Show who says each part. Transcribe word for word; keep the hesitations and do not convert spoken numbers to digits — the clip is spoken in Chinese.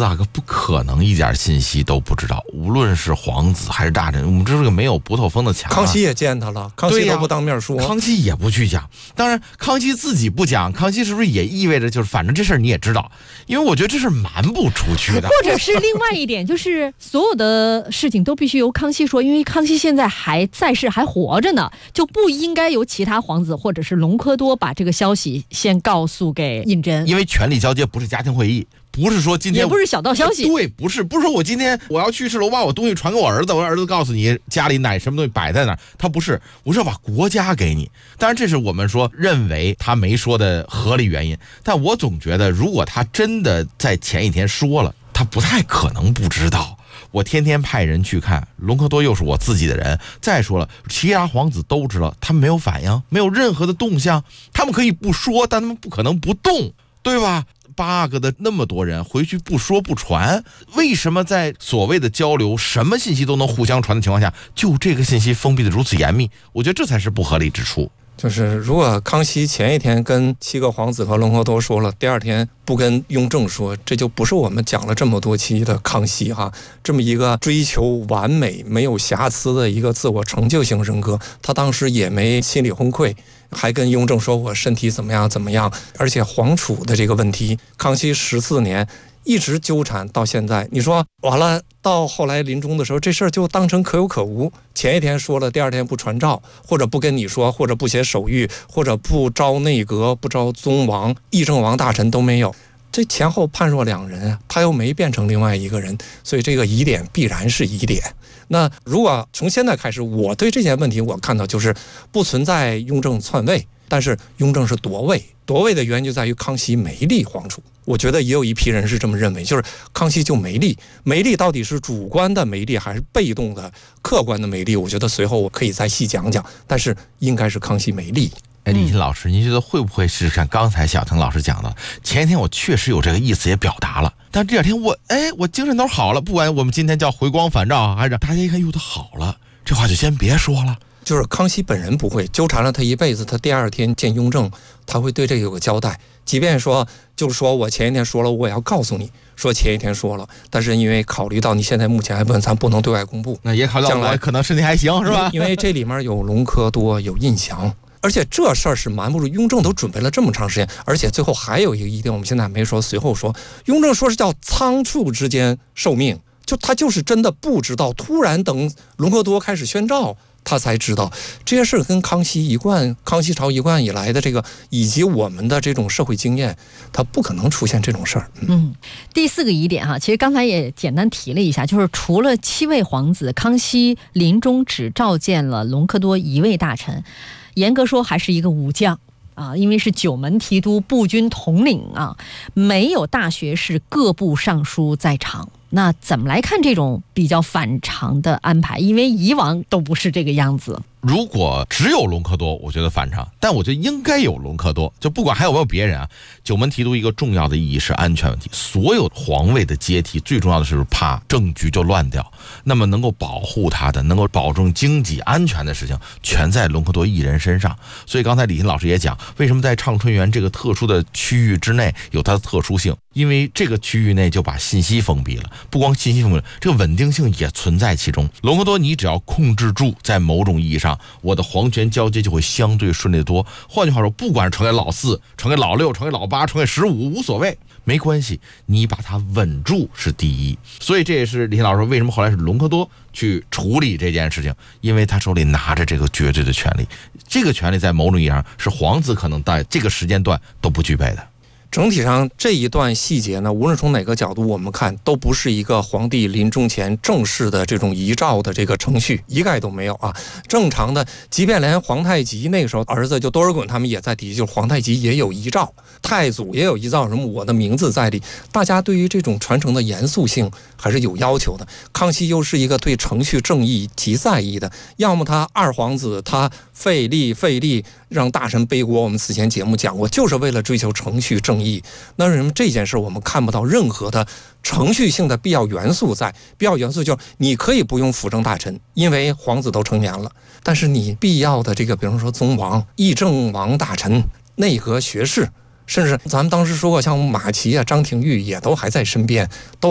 Speaker 1: 四阿哥不可能一点信息都不知道，无论是皇子还是大臣，我们这是个没有不透风的墙、啊。
Speaker 2: 康熙也见他了，康熙都不当面说、
Speaker 1: 啊、康熙也不去讲。当然康熙自己不讲，康熙是不是也意味着就是反正这事儿你也知道？因为我觉得这事儿瞒不出去的。
Speaker 3: 或者是另外一点，就是所有的事情都必须由康熙说，因为康熙现在还在世还活着呢，就不应该由其他皇子或者是隆科多把这个消息先告诉给胤禛，
Speaker 1: 因为权力交接不是家庭会议，不是说今天
Speaker 3: 也不是小道消息，
Speaker 1: 对，不是不是说我今天我要去世了，我把我东西传给我儿子，我儿子告诉你家里哪什么东西摆在哪儿，他不是，我是要把国家给你。当然这是我们说认为他没说的合理原因，但我总觉得如果他真的在前一天说了，他不太可能不知道。我天天派人去看，隆科多又是我自己的人。再说了，其他皇子都知道，他们没有反应，没有任何的动向。他们可以不说，但他们不可能不动，对吧？八阿哥的那么多人回去不说不传，为什么在所谓的交流什么信息都能互相传的情况下，就这个信息封闭的如此严密？我觉得这才是不合理之处。
Speaker 2: 就是如果康熙前一天跟七个皇子和隆科多说了，第二天不跟雍正说，这就不是我们讲了这么多期的康熙哈，这么一个追求完美没有瑕疵的一个自我成就型人格，他当时也没心理崩溃，还跟雍正说我身体怎么样怎么样。而且皇储的这个问题，康熙十四年一直纠缠到现在，你说完了，到后来临终的时候，这事儿就当成可有可无。前一天说了，第二天不传召，或者不跟你说，或者不写手谕，或者不招内阁，不招宗王、议政王大臣都没有。这前后判若两人，他又没变成另外一个人，所以这个疑点必然是疑点。那如果从现在开始，我对这件问题我看到就是不存在雍正篡位，但是雍正是夺位，夺位的原因就在于康熙没立皇储。我觉得也有一批人是这么认为，就是康熙就没立，没立到底是主观的没立还是被动的客观的没立，我觉得随后我可以再细讲讲，但是应该是康熙没立。
Speaker 1: 哎，李欣老师，您觉得会不会是像刚才小腾老师讲的，前一天我确实有这个意思也表达了，但这两天我哎我精神头好了，不管我们今天叫回光返照还是大家一看哟他好了，这话就先别说了。
Speaker 2: 就是康熙本人不会纠缠了他一辈子，他第二天见雍正，他会对这个有个交代。即便说就是说我前一天说了，我也要告诉你说前一天说了，但是因为考虑到你现在目前还不咱不能对外公布，
Speaker 1: 那也考虑到我可能身体还行是吧？
Speaker 2: 因为这里面有隆科多有胤祥，而且这事儿是瞒不住，雍正都准备了这么长时间，而且最后还有一个疑点，我们现在没说，随后说雍正说是叫仓促之间受命，就他就是真的不知道，突然等隆科多开始宣召他才知道。这些事跟康熙一贯康熙朝一贯以来的这个以及我们的这种社会经验，他不可能出现这种事儿。
Speaker 3: 嗯，第四个疑点哈，其实刚才也简单提了一下，就是除了七位皇子，康熙临终只召见了隆科多一位大臣，严格说还是一个武将啊，因为是九门提督、步军统领啊，没有大学士、各部尚书在场。那怎么来看这种比较反常的安排？因为以往都不是这个样子。
Speaker 1: 如果只有隆科多，我觉得反常，但我觉得应该有隆科多，就不管还有没有别人啊。九门提督一个重要的意义是安全问题，所有皇位的接替最重要的是怕政局就乱掉，那么能够保护他的，能够保证经济安全的事情，全在隆科多一人身上。所以刚才李欣老师也讲，为什么在畅春园这个特殊的区域之内有它的特殊性，因为这个区域内就把信息封闭了，不光信息封闭了，这个稳定性也存在其中。隆科多你只要控制住，在某种意义上我的皇权交接就会相对顺利得多。换句话说，不管是传给老四、传给老六、传给老八、传给十五，无所谓，没关系，你把它稳住是第一。所以这也是李欣老师说为什么后来是隆科多去处理这件事情，因为他手里拿着这个绝对的权利，这个权利在某种意义上是皇子可能在这个时间段都不具备的。
Speaker 2: 整体上这一段细节呢，无论从哪个角度我们看，都不是一个皇帝临终前正式的这种遗诏的这个程序，一概都没有啊。正常的，即便连皇太极那个时候儿子就多尔衮他们也在提，就是皇太极也有遗诏，太祖也有遗诏，什么我的名字在里，大家对于这种传承的严肃性还是有要求的。康熙又是一个对程序正义极在意的，要么他二皇子他费力费力让大臣背锅，我们此前节目讲过，就是为了追求程序正义。那为什么这件事我们看不到任何的程序性的必要元素在？必要元素就是你可以不用辅政大臣，因为皇子都成年了，但是你必要的这个，比如说宗王、议政王大臣、内阁学士，甚至咱们当时说过，像马齐啊、张廷玉也都还在身边，都